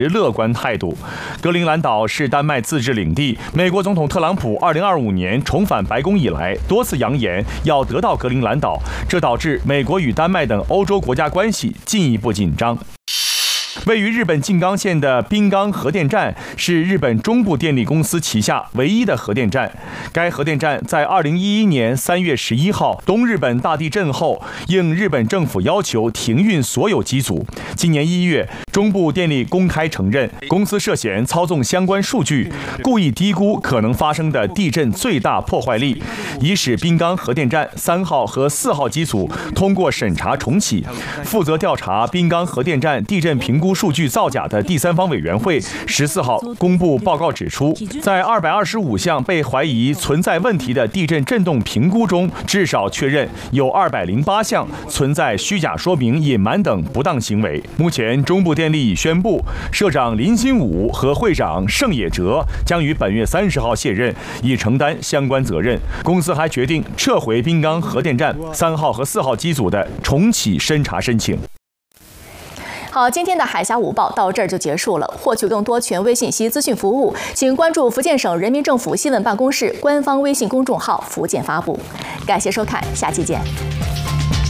乐观态度。格陵兰岛是丹麦自治领地，美国总统特朗普2025年重返白宫以来，多次扬言要得到格陵兰岛，这导致美国与丹麦等欧洲国家关系进一步紧张。位于日本静冈县的滨冈核电站是日本中部电力公司旗下唯一的核电站。该核电站在2011年3月11号东日本大地震后，应日本政府要求停运所有机组。今年1月，中部电力公开承认，公司涉嫌操纵相关数据，故意低估可能发生的地震最大破坏力，以使滨冈核电站3号和4号机组通过审查重启。负责调查滨冈核电站地震评估数据造假的第三方委员会14号公布报告指出，在225项被怀疑存在问题的地震震动评估中，至少确认有208项存在虚假说明、隐瞒等不当行为。目前，中部电力已宣布，社长林新武和会长盛野哲将于本月30号卸任，以承担相关责任。公司还决定撤回滨冈核电站3号和4号机组的重启侦查申请。 好，今天的海峡午报到这儿就结束了。获取更多权威信息资讯服务，请关注福建省人民政府新闻办公室官方微信公众号“福建发布”。感谢收看，下期见。